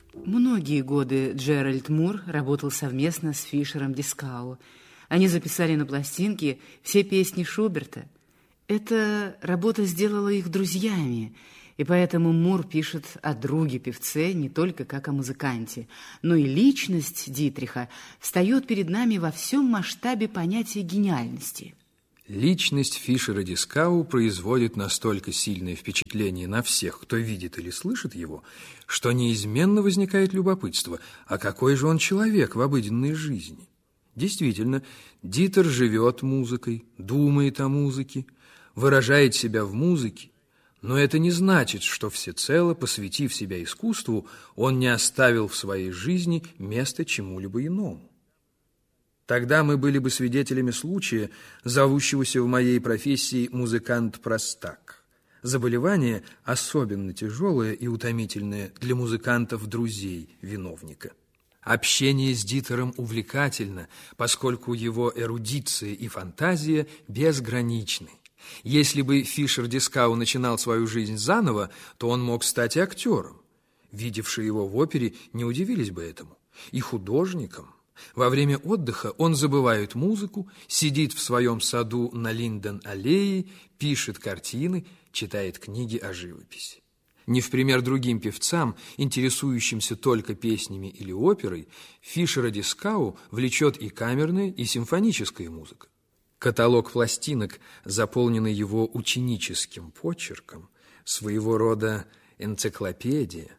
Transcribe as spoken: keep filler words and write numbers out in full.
Многие годы Джеральд Мур работал совместно с Фишером Дискау. Они записали на пластинке все песни Шуберта. Эта работа сделала их друзьями, и поэтому Мур пишет о друге-певце не только как о музыканте, но и личность Дитриха встает перед нами во всем масштабе понятия гениальности. Личность Фишера Дискау производит настолько сильное впечатление на всех, кто видит или слышит его, что неизменно возникает любопытство, а какой же он человек в обыденной жизни. Действительно, Дитер живет музыкой, думает о музыке, выражает себя в музыке, но это не значит, что всецело, посвятив себя искусству, он не оставил в своей жизни места чему-либо иному. Тогда мы были бы свидетелями случая, зовущегося в моей профессии музыкант-простак. Заболевание особенно тяжелое и утомительное для музыкантов-друзей виновника. Общение с Дитером увлекательно, поскольку его эрудиция и фантазия безграничны. Если бы Фишер Дискау начинал свою жизнь заново, то он мог стать и актером. Видевшие его в опере не удивились бы этому. И художником. Во время отдыха он забывает музыку, сидит в своем саду на Линден-аллее, пишет картины, читает книги о живописи. Не в пример другим певцам, интересующимся только песнями или оперой, Фишера Дискау влечет и камерная, и симфоническая музыка. Каталог пластинок, заполненный его ученическим почерком, своего рода энциклопедия.